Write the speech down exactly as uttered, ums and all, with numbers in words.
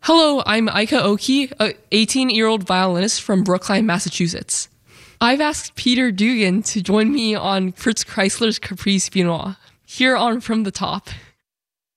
Hello, I'm Aika Oki, a eighteen-year-old violinist from Brookline, Massachusetts. I've asked Peter Dugan to join me on Fritz Kreisler's Caprice Viennois, here on From the Top.